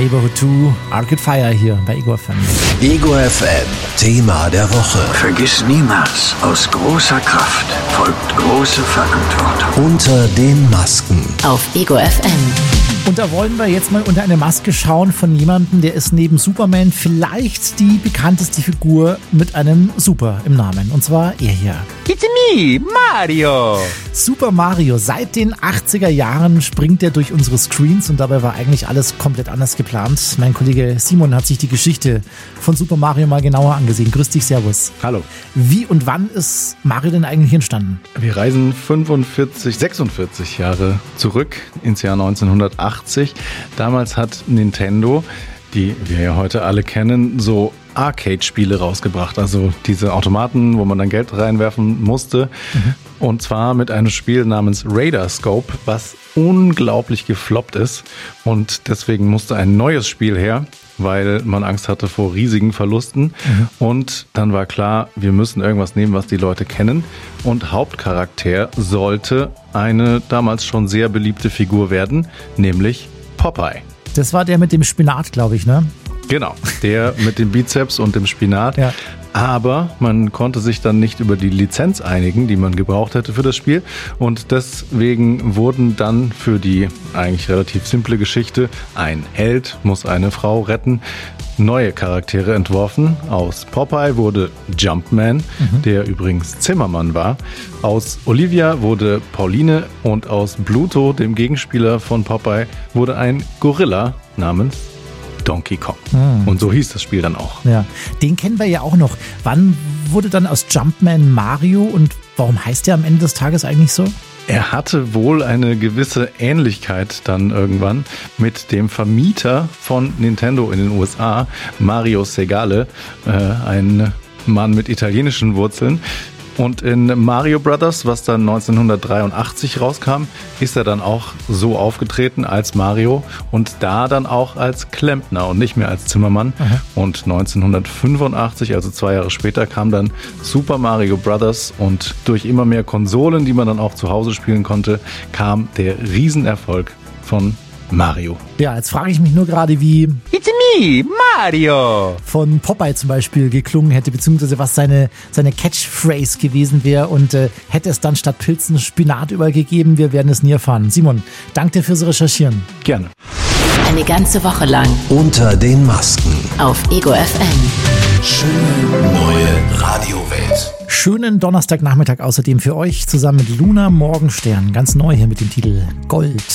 Neighborhood 2, Arcade Fire hier bei Ego FM. Ego FM, Thema der Woche. Vergiss niemals, aus großer Kraft folgt große Verantwortung. Unter den Masken. Auf Ego FM. Und da wollen wir jetzt mal unter eine Maske schauen von jemandem, der ist neben Superman vielleicht die bekannteste Figur mit einem Super im Namen. Und zwar er hier. It's me, Mario. Super Mario. Seit den 80er Jahren springt er durch unsere Screens und dabei war eigentlich alles komplett anders geplant. Mein Kollege Simon hat sich die Geschichte von Super Mario mal genauer angesehen. Grüß dich, servus. Hallo. Wie und wann ist Mario denn eigentlich entstanden? Wir reisen 46 Jahre zurück ins Jahr 1980. Damals hat Nintendo, die wir ja heute alle kennen, so Arcade-Spiele rausgebracht. Also diese Automaten, wo man dann Geld reinwerfen musste. Und zwar mit einem Spiel namens Radar Scope, was unglaublich gefloppt ist. Und deswegen musste ein neues Spiel her, weil man Angst hatte vor riesigen Verlusten. Und dann war klar, wir müssen irgendwas nehmen, was die Leute kennen. Und Hauptcharakter sollte eine damals schon sehr beliebte Figur werden, nämlich Popeye. Das war der mit dem Spinat, glaube ich, ne? Genau, der mit dem Bizeps und dem Spinat. Ja. Aber man konnte sich dann nicht über die Lizenz einigen, die man gebraucht hätte für das Spiel. Und deswegen wurden dann für die eigentlich relativ simple Geschichte, ein Held muss eine Frau retten, neue Charaktere entworfen. Aus Popeye wurde Jumpman, der übrigens Zimmermann war. Aus Olivia wurde Pauline und aus Bluto, dem Gegenspieler von Popeye, wurde ein Gorilla namens Donkey Kong. Und so hieß das Spiel dann auch. Ja, den kennen wir ja auch noch. Wann wurde dann aus Jumpman Mario und warum heißt der am Ende des Tages eigentlich so? Er hatte wohl eine gewisse Ähnlichkeit dann irgendwann mit dem Vermieter von Nintendo in den USA, Mario Segale, ein Mann mit italienischen Wurzeln. Und in Mario Brothers, was dann 1983 rauskam, ist er dann auch so aufgetreten als Mario und da dann auch als Klempner und nicht mehr als Zimmermann. Und 1985, also 2 Jahre später, kam dann Super Mario Brothers und durch immer mehr Konsolen, die man dann auch zu Hause spielen konnte, kam der Riesenerfolg von Mario. Ja, jetzt frage ich mich nur gerade, wie It's me, Mario. von Popeye zum Beispiel geklungen hätte, beziehungsweise was seine Catchphrase gewesen wäre und hätte es dann statt Pilzen Spinat übergegeben. Wir werden es nie erfahren. Simon, danke dir fürs Recherchieren. Gerne. Eine ganze Woche lang Unter den Masken. auf Ego FM. Schöne neue Radiowelt. Schönen Donnerstagnachmittag außerdem für euch zusammen mit Luna Morgenstern. Ganz neu hier mit dem Titel Gold.